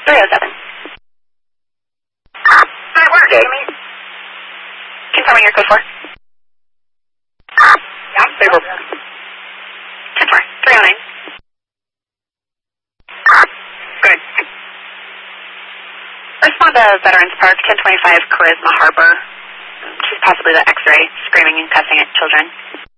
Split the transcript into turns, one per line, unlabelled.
307.
Good work, Amy.
Confirming your code 4.
Yeah, they were.
10-4. 309.
Good.
Respond to Veterans Park, 1025 Charisma Harbor. She's possibly the X-ray, screaming and cussing at children.